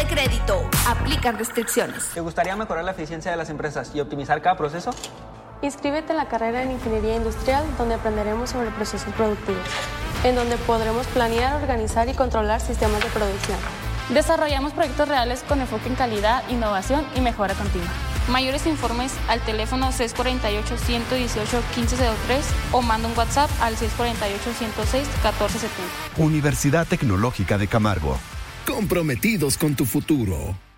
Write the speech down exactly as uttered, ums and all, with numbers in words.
de crédito. Aplican restricciones. ¿Te gustaría mejorar la eficiencia de las empresas y optimizar cada proceso? Inscríbete en la carrera en Ingeniería Industrial, donde aprenderemos sobre procesos productivos, en donde podremos planear, organizar y controlar sistemas de producción. Desarrollamos proyectos reales con enfoque en calidad, innovación y mejora continua. Mayores informes al teléfono seis cuatro ocho, uno uno ocho, uno cinco cero tres o manda un WhatsApp al seis cuatro ocho, uno cero seis, uno cuatro siete cero. Universidad Tecnológica de Camargo. Comprometidos con tu futuro.